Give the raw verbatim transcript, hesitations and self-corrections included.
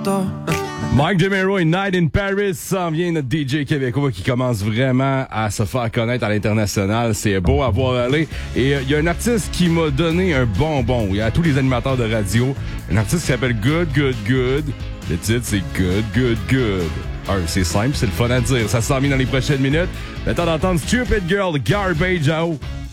tard. Mike DeMero et Night in Paris s'en vient, notre D J québécois qui commence vraiment à se faire connaître à l'international. C'est beau à voir aller. Et il euh, y a un artiste qui m'a donné un bonbon. Il y a tous les animateurs de radio. Un artiste qui s'appelle Good, Good, Good. Le titre, c'est Good, Good, Good. Un, c'est simple, c'est le fun à dire. Ça s'en vient dans les prochaines minutes. Le temps d'entendre Stupid Girl, Garbage Out.